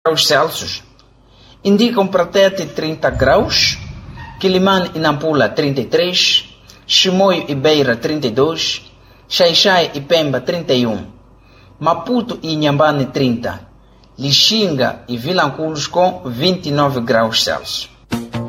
graus Celsius. Indicam para Tete 30 graus, Quilimane e Nampula 33, Chimoio e Beira 32, Xai-Xai e Pemba 31, Maputo e Inhambane 30, Lixinga e Vilanculos com 29 graus Celsius.